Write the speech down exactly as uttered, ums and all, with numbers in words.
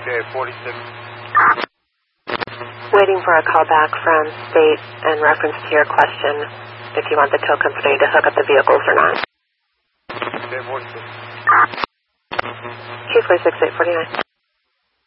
Okay, forty-six. Waiting for a call back from State in reference to your question if you want the tow company to hook up the vehicles or not. Okay, forty-six. Two four six eight forty nine.